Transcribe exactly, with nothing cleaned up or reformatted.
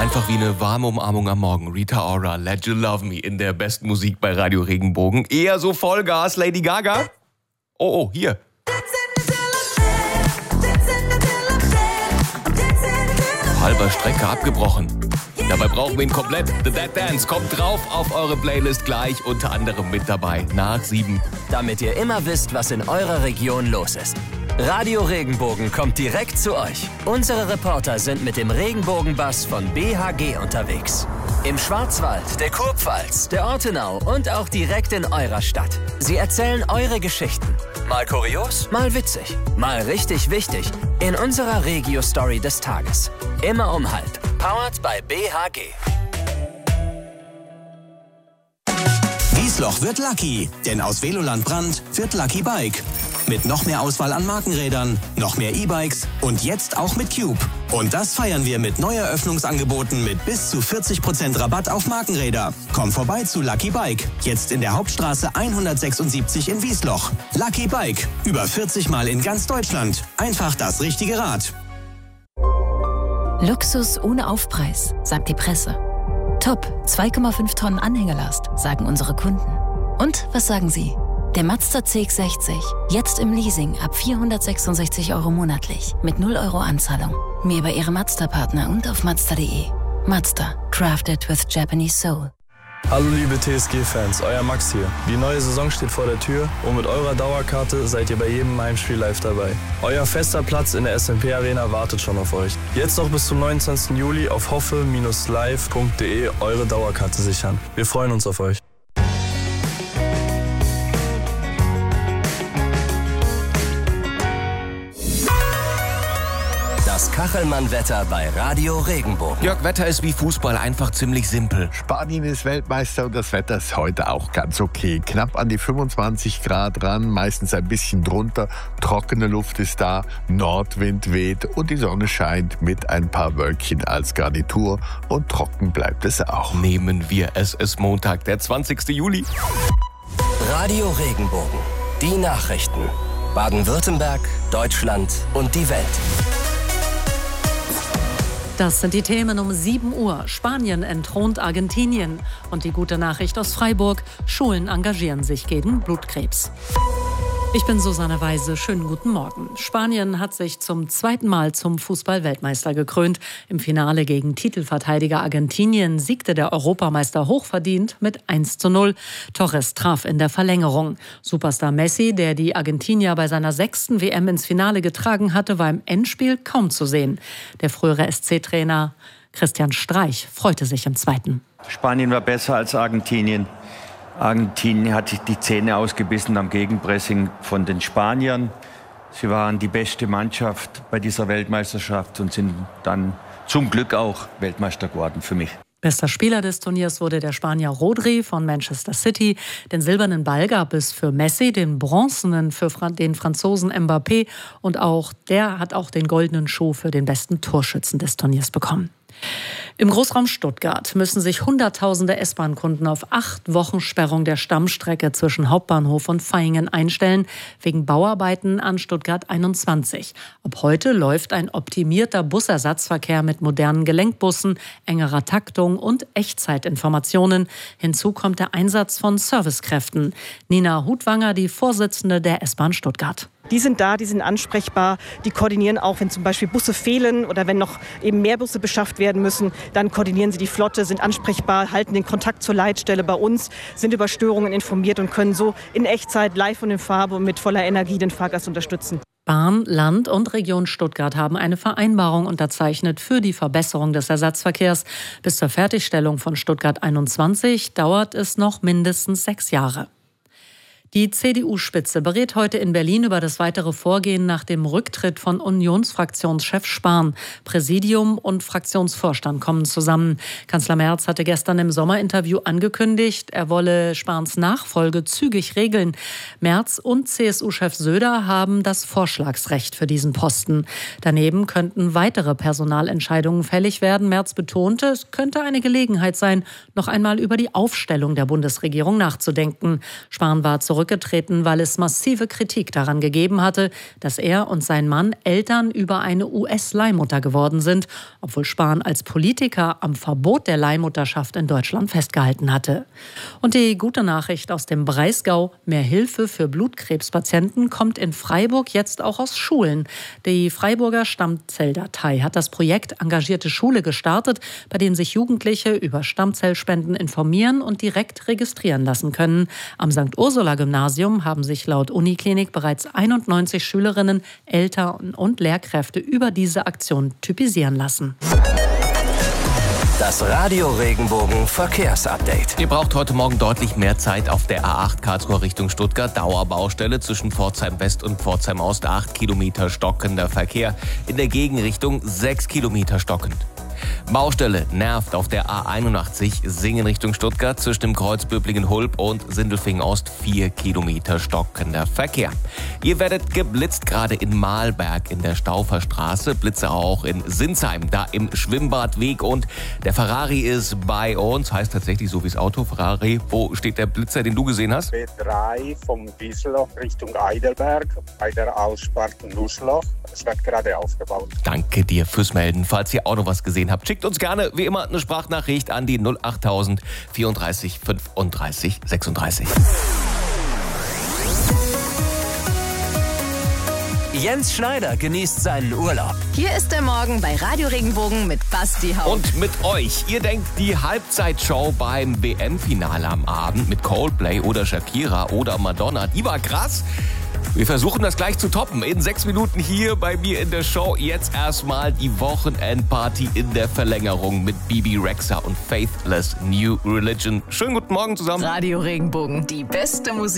Einfach wie eine warme Umarmung am Morgen. Rita Ora, Let You Love Me in der besten Musik bei Radio Regenbogen. Eher so Vollgas, Lady Gaga. Oh, oh, hier. Halber Strecke abgebrochen. Dabei brauchen wir ihn komplett. The Dead Dance kommt drauf auf eure Playlist gleich, unter anderem mit dabei. Nach sieben. Damit ihr immer wisst, was in eurer Region los ist. Radio Regenbogen kommt direkt zu euch. Unsere Reporter sind mit dem Regenbogenbus von B H G unterwegs. Im Schwarzwald, der Kurpfalz, der Ortenau und auch direkt in eurer Stadt. Sie erzählen eure Geschichten. Mal kurios, mal witzig, mal richtig wichtig. In unserer Regio-Story des Tages. Immer um halb. Powered by B H G. Wiesloch wird Lucky, denn aus Veloland Brand wird Lucky Bike. Mit noch mehr Auswahl an Markenrädern, noch mehr E-Bikes und jetzt auch mit Cube. Und das feiern wir mit Neueröffnungsangeboten mit bis zu vierzig Prozent Rabatt auf Markenräder. Komm vorbei zu Lucky Bike, jetzt in der Hauptstraße hundertsechsundsiebzig in Wiesloch. Lucky Bike, über vierzig Mal in ganz Deutschland. Einfach das richtige Rad. Luxus ohne Aufpreis, sagt die Presse. Top, zwei Komma fünf Tonnen Anhängelast, sagen unsere Kunden. Und was sagen Sie? Der Mazda C X sechzig, jetzt im Leasing ab vierhundertsechsundsechzig Euro monatlich, mit null Euro Anzahlung. Mehr bei Ihrem Mazda-Partner und auf Mazda punkt de. Mazda, crafted with Japanese soul. Hallo liebe T S G-Fans, euer Max hier. Die neue Saison steht vor der Tür und mit eurer Dauerkarte seid ihr bei jedem Heimspiel live dabei. Euer fester Platz in der S M P Arena wartet schon auf euch. Jetzt noch bis zum neunundzwanzigsten Juli auf hoffe Bindestrich live Punkt de eure Dauerkarte sichern. Wir freuen uns auf euch. Das Kachelmann-Wetter bei Radio Regenbogen. Jörg, Wetter ist wie Fußball, einfach ziemlich simpel. Spanien ist Weltmeister und das Wetter ist heute auch ganz okay. Knapp an die fünfundzwanzig Grad ran, meistens ein bisschen drunter. Trockene Luft ist da, Nordwind weht und die Sonne scheint mit ein paar Wölkchen als Garnitur. Und trocken bleibt es auch. Nehmen wir es. Es ist Montag, der zwanzigsten Juli. Radio Regenbogen. Die Nachrichten. Baden-Württemberg, Deutschland und die Welt. Das sind die Themen um sieben Uhr. Spanien entthront Argentinien. Und die gute Nachricht aus Freiburg: Schulen engagieren sich gegen Blutkrebs. Ich bin Susanne Weise. Schönen guten Morgen. Spanien hat sich zum zweiten Mal zum Fußball-Weltmeister gekrönt. Im Finale gegen Titelverteidiger Argentinien siegte der Europameister hochverdient mit eins zu null. Torres traf in der Verlängerung. Superstar Messi, der die Argentinier bei seiner sechsten W M ins Finale getragen hatte, war im Endspiel kaum zu sehen. Der frühere S C-Trainer Christian Streich freute sich im zweiten. Spanien war besser als Argentinien. Argentinien hat die Zähne ausgebissen am Gegenpressing von den Spaniern. Sie waren die beste Mannschaft bei dieser Weltmeisterschaft und sind dann zum Glück auch Weltmeister geworden für mich. Bester Spieler des Turniers wurde der Spanier Rodri von Manchester City. Den silbernen Ball gab es für Messi, den bronzenen für den Franzosen Mbappé und auch der hat auch den goldenen Schuh für den besten Torschützen des Turniers bekommen. Im Großraum Stuttgart müssen sich Hunderttausende S-Bahn-Kunden auf acht Wochen Sperrung der Stammstrecke zwischen Hauptbahnhof und Vaihingen einstellen, wegen Bauarbeiten an Stuttgart einundzwanzig. Ab heute läuft ein optimierter Busersatzverkehr mit modernen Gelenkbussen, engerer Taktung und Echtzeitinformationen. Hinzu kommt der Einsatz von Servicekräften. Nina Hutwanger, die Vorsitzende der S-Bahn Stuttgart. Die sind da, die sind ansprechbar, die koordinieren auch, wenn zum Beispiel Busse fehlen oder wenn noch eben mehr Busse beschafft werden müssen, dann koordinieren sie die Flotte, sind ansprechbar, halten den Kontakt zur Leitstelle bei uns, sind über Störungen informiert und können so in Echtzeit live und in Farbe und mit voller Energie den Fahrgast unterstützen. Bahn, Land und Region Stuttgart haben eine Vereinbarung unterzeichnet für die Verbesserung des Ersatzverkehrs. Bis zur Fertigstellung von Stuttgart einundzwanzig dauert es noch mindestens sechs Jahre. Die C D U-Spitze berät heute in Berlin über das weitere Vorgehen nach dem Rücktritt von Unionsfraktionschef Spahn. Präsidium und Fraktionsvorstand kommen zusammen. Kanzler Merz hatte gestern im Sommerinterview angekündigt, er wolle Spahns Nachfolge zügig regeln. Merz und C S U-Chef Söder haben das Vorschlagsrecht für diesen Posten. Daneben könnten weitere Personalentscheidungen fällig werden. Merz betonte, es könnte eine Gelegenheit sein, noch einmal über die Aufstellung der Bundesregierung nachzudenken. Spahn war zurück zurückgetreten, weil es massive Kritik daran gegeben hatte, dass er und sein Mann Eltern über eine U S-Leihmutter geworden sind, obwohl Spahn als Politiker am Verbot der Leihmutterschaft in Deutschland festgehalten hatte. Und die gute Nachricht aus dem Breisgau: Mehr Hilfe für Blutkrebspatienten kommt in Freiburg jetzt auch aus Schulen. Die Freiburger Stammzelldatei hat das Projekt Engagierte Schule gestartet, bei dem sich Jugendliche über Stammzellspenden informieren und direkt registrieren lassen können. Am Sankt Ursula Gymnasium haben sich laut Uniklinik bereits einundneunzig Schülerinnen, Eltern und Lehrkräfte über diese Aktion typisieren lassen. Das Radio Regenbogen Verkehrsupdate. Ihr braucht heute Morgen deutlich mehr Zeit auf der A acht Karlsruhe Richtung Stuttgart. Dauerbaustelle zwischen Pforzheim West und Pforzheim Ost. acht Kilometer stockender Verkehr. In der Gegenrichtung sechs Kilometer stockend. Baustelle nervt auf der A einundachtzig Singen Richtung Stuttgart zwischen dem Kreuz Böblingen-Hulb und Sindelfingen Ost. vier Kilometer stockender Verkehr. Ihr werdet geblitzt, gerade in Mahlberg in der Stauferstraße. Blitze auch in Sinsheim, da im Schwimmbadweg. Und der Ferrari ist bei uns, heißt tatsächlich so wie das Auto Ferrari. Wo steht der Blitzer, den du gesehen hast? B drei vom Wieselloch Richtung Eidelberg bei der Ausfahrt Nussloch. Es wird gerade aufgebaut. Danke dir fürs Melden. Falls ihr auch noch was gesehen habt, schickt uns gerne wie immer eine Sprachnachricht an die null achttausend vierunddreißig fünfunddreißig sechsunddreißig. Jens Schneider genießt seinen Urlaub. Hier ist der Morgen bei Radio Regenbogen mit Basti Haupt. Und mit euch. Ihr denkt, die Halbzeitshow beim W M-Finale am Abend mit Coldplay oder Shakira oder Madonna, die war krass? Wir versuchen das gleich zu toppen. In sechs Minuten hier bei mir in der Show. Jetzt erstmal die Wochenendparty in der Verlängerung mit Bibi Rexha und Faithless New Religion. Schönen guten Morgen zusammen. Radio Regenbogen, die beste Musik.